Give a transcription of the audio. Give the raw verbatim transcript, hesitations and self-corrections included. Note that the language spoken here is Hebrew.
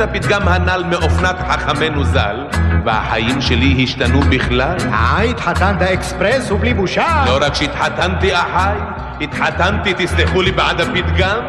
הפתגם הנ"ל מאופנת חכמנו ז"ל, והחיים שלי השתנו בכלל. אה, התחתנת אקספרס ובלי בושה? לא רק שהתחתנתי אחי, התחתנתי, תסלחו לי בעד הפתגם,